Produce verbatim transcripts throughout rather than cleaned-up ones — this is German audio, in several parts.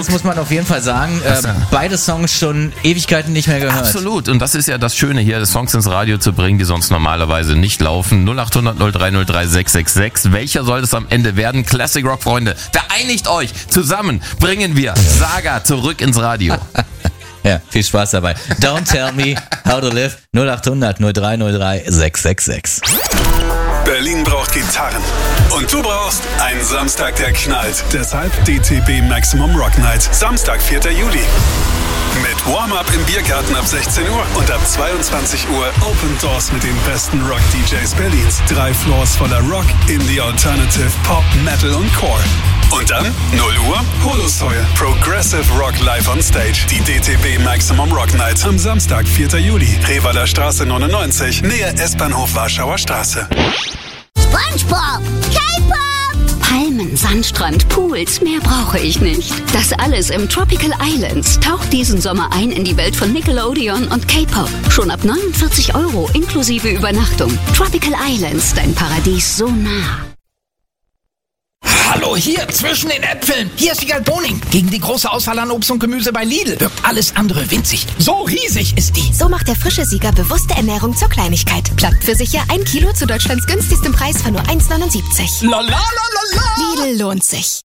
eins muss man auf jeden Fall sagen, äh, beide Songs schon Ewigkeiten nicht mehr gehört. Absolut, und das ist ja das Schöne hier, Songs ins Radio zu bringen, die sonst normalerweise nicht laufen. null acht hundert null drei null drei sechs sechs sechs. Welcher soll es am Ende werden? Classic Rock, Freunde, vereinigt euch. Zusammen bringen wir Saga zurück ins Radio. Ja, viel Spaß dabei. Don't tell me how to live. null acht hundert null drei null drei sechs sechs sechs. Berlin braucht Gitarren. Und du brauchst einen Samstag, der knallt. Deshalb D T B Maximum Rock Night. Samstag, vierter Juli. Mit Warm-Up im Biergarten ab sechzehn Uhr und ab zweiundzwanzig Uhr Open Doors mit den besten Rock-D Js Berlins. Drei Floors voller Rock, Indie, Alternative, Pop, Metal und Core. Und dann, null Uhr, Holosoil. Progressive Rock live on stage. Die D T B Maximum Rock Night am Samstag, vierter Juli. Revaler Straße neunundneunzig, Nähe S-Bahnhof Warschauer Straße. SpongeBob, K-Pop, Palmen, Sandstrand, Pools, mehr brauche ich nicht. Das alles im Tropical Islands. Taucht diesen Sommer ein in die Welt von Nickelodeon und K-Pop. Schon ab neunundvierzig Euro inklusive Übernachtung. Tropical Islands, dein Paradies so nah. Hallo, hier, zwischen den Äpfeln. Hier ist Wiegald Boning. Gegen die große Auswahl an Obst und Gemüse bei Lidl wirkt alles andere winzig. So riesig ist die. So macht der frische Sieger bewusste Ernährung zur Kleinigkeit. Klappt für sicher ein Kilo zu Deutschlands günstigstem Preis von nur eins neunundsiebzig. La la la la la. Lidl lohnt sich.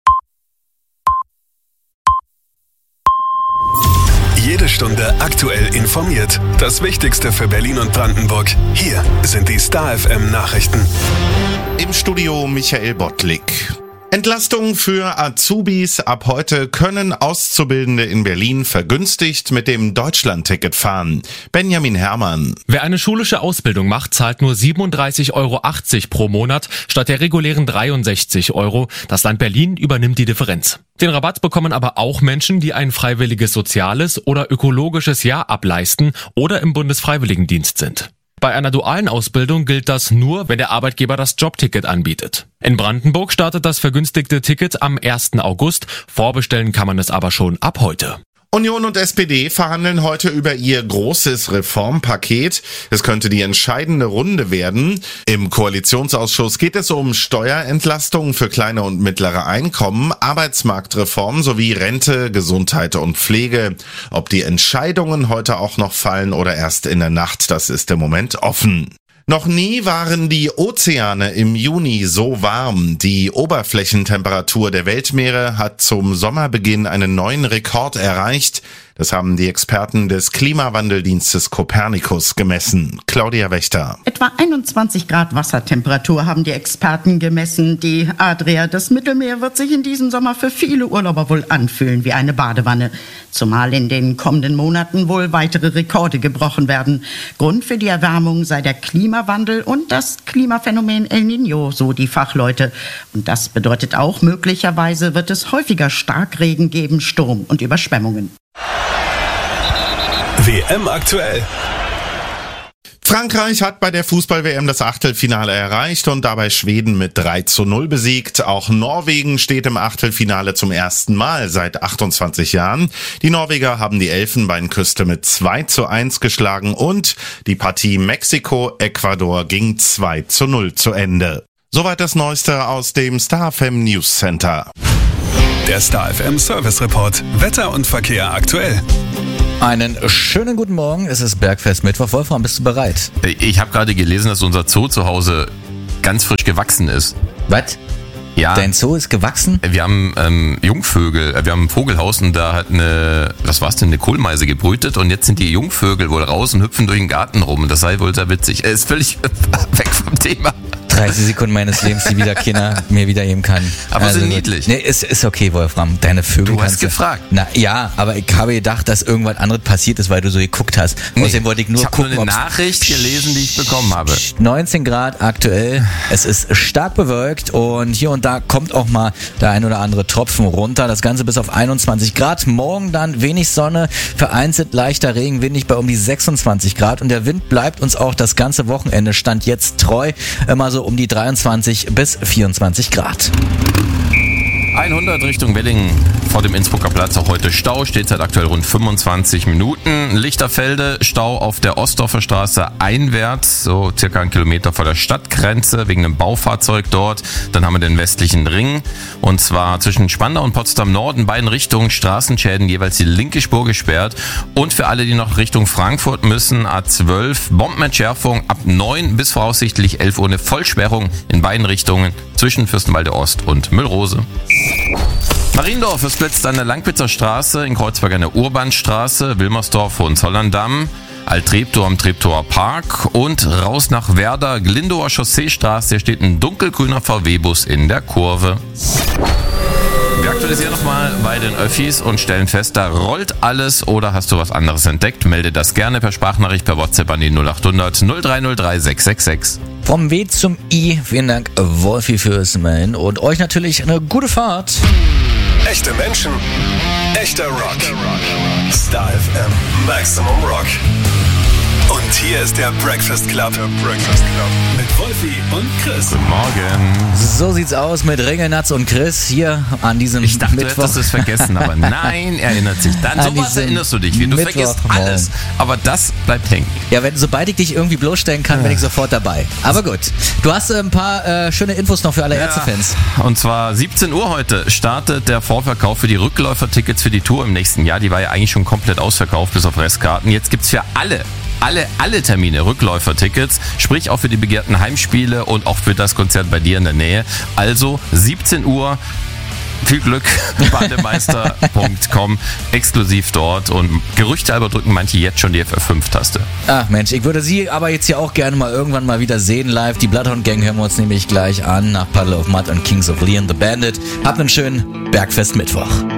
Jede Stunde aktuell informiert. Das Wichtigste für Berlin und Brandenburg. Hier sind die Star F M Nachrichten. Im Studio Michael Bottlik. Entlastung für Azubis. Ab heute können Auszubildende in Berlin vergünstigt mit dem Deutschlandticket fahren. Benjamin Herrmann. Wer eine schulische Ausbildung macht, zahlt nur siebenunddreißig Euro achtzig pro Monat statt der regulären dreiundsechzig Euro. Das Land Berlin übernimmt die Differenz. Den Rabatt bekommen aber auch Menschen, die ein freiwilliges soziales oder ökologisches Jahr ableisten oder im Bundesfreiwilligendienst sind. Bei einer dualen Ausbildung gilt das nur, wenn der Arbeitgeber das Jobticket anbietet. In Brandenburg startet das vergünstigte Ticket am ersten August. Vorbestellen kann man es aber schon ab heute. Union und S P D verhandeln heute über ihr großes Reformpaket. Es könnte die entscheidende Runde werden. Im Koalitionsausschuss geht es um Steuerentlastungen für kleine und mittlere Einkommen, Arbeitsmarktreform sowie Rente, Gesundheit und Pflege. Ob die Entscheidungen heute auch noch fallen oder erst in der Nacht, das ist im Moment offen. Noch nie waren die Ozeane im Juni so warm. Die Oberflächentemperatur der Weltmeere hat zum Sommerbeginn einen neuen Rekord erreicht. Das haben die Experten des Klimawandeldienstes Copernicus gemessen. Claudia Wächter. Etwa einundzwanzig Grad Wassertemperatur haben die Experten gemessen. Die Adria, das Mittelmeer, wird sich in diesem Sommer für viele Urlauber wohl anfühlen wie eine Badewanne. Zumal in den kommenden Monaten wohl weitere Rekorde gebrochen werden. Grund für die Erwärmung sei der Klimawandel und das Klimaphänomen El Niño, so die Fachleute. Und das bedeutet auch, möglicherweise wird es häufiger Starkregen geben, Sturm und Überschwemmungen. W M aktuell. Frankreich hat bei der Fußball-W M das Achtelfinale erreicht und dabei Schweden mit drei zu null besiegt. Auch Norwegen steht im Achtelfinale zum ersten Mal seit achtundzwanzig Jahren. Die Norweger haben die Elfenbeinküste mit zwei zu eins geschlagen und die Partie Mexiko-Ecuador ging zwei zu null zu Ende. Soweit das Neueste aus dem Star F M News Center. Der Star F M Service Report. Wetter und Verkehr aktuell. Einen schönen guten Morgen, es ist Bergfest Mittwoch. Wolfram, bist du bereit? Ich habe gerade gelesen, dass unser Zoo zu Hause ganz frisch gewachsen ist. Was? Ja. Dein Zoo ist gewachsen? Wir haben ähm, Jungvögel, wir haben ein Vogelhaus und da hat eine, was war's denn, eine Kohlmeise gebrütet und jetzt sind die Jungvögel wohl raus und hüpfen durch den Garten rum und das sei wohl sehr witzig. Er ist völlig weg vom Thema. dreißig Sekunden meines Lebens, die wieder keiner mir wieder geben kann. Aber also, sind niedlich. Nee, ist, ist okay, Wolfram. Deine Vögel Du hast kannst gefragt. Na ja, aber ich habe gedacht, dass irgendwas anderes passiert ist, weil du so geguckt hast. Nee, Außerdem wollte ich nur ich habe gucken, nur eine ob's- Nachricht gelesen, die ich bekommen habe. neunzehn Grad aktuell. Es ist stark bewölkt und hier und da kommt auch mal der ein oder andere Tropfen runter. Das Ganze bis auf einundzwanzig Grad. Morgen dann wenig Sonne, vereinzelt leichter Regen, windig bei um die sechsundzwanzig Grad. Und der Wind bleibt uns auch das ganze Wochenende, stand jetzt treu, immer so um die dreiundzwanzig bis vierundzwanzig Grad. hundert Richtung Wedding Vor dem Innsbrucker Platz auch heute Stau, steht seit aktuell rund fünfundzwanzig Minuten. Lichterfelde, Stau auf der Ostdorfer Straße einwärts, so circa einen Kilometer vor der Stadtgrenze, wegen einem Baufahrzeug dort. Dann haben wir den westlichen Ring, und zwar zwischen Spandau und Potsdam Nord in beiden Richtungen Straßenschäden, jeweils die linke Spur gesperrt. Und für alle, die noch Richtung Frankfurt müssen, A zwölf, Bombenentschärfung ab neun bis voraussichtlich elf Uhr, eine Vollsperrung in beiden Richtungen zwischen Fürstenwalde Ost und Müllrose. Mariendorf ist blitzt an der Langwitzer Straße, in Kreuzberg an der Urbanstraße, Wilmersdorf, Hohenzollern-Damm, Alt-Treptow am Treptower Park und raus nach Werder, Glindower Chausseestraße, hier steht ein dunkelgrüner V W-Bus in der Kurve. Wir aktualisieren nochmal bei den Öffis und stellen fest, da rollt alles, oder hast du was anderes entdeckt? Melde das gerne per Sprachnachricht, per WhatsApp an die null acht hundert null drei null drei sechs sechs sechs. Vom W zum I, vielen Dank Wolfi fürs Melden und euch natürlich eine gute Fahrt. Echte Menschen, echter Rock. Star F M, Maximum Rock. Und hier ist der Breakfast Club. Der Breakfast Club. Mit Wolfi und Chris. Guten Morgen. So sieht's aus mit Ringelnatz und Chris hier an diesem Ich dachte, Mittwoch. du hättest es vergessen, aber nein, erinnert sich. Dann An sowas diesem erinnerst du dich. Du vergisst Mittwochmorgen. alles, aber das bleibt hängen. Ja, wenn, sobald ich dich irgendwie bloßstellen kann, bin ich sofort dabei. Aber gut, du hast äh, ein paar äh, schöne Infos noch für alle Ja, Ärztefans. und zwar siebzehn Uhr heute startet der Vorverkauf für die Rückläufertickets für die Tour im nächsten Jahr. Die war ja eigentlich schon komplett ausverkauft, bis auf Restkarten. Jetzt gibt's für alle Alle, alle Termine Rückläufertickets, sprich auch für die begehrten Heimspiele und auch für das Konzert bei dir in der Nähe. Also siebzehn Uhr, viel Glück, bademeister punkt com, exklusiv dort, und Gerüchte halber drücken manche jetzt schon die F F fünf Taste. Ach Mensch, ich würde sie aber jetzt hier auch gerne mal irgendwann mal wieder sehen live. Die Bloodhound Gang hören wir uns nämlich gleich an nach Puddle of Mud und Kings of Leon the Bandit. Habt einen schönen Bergfest Mittwoch.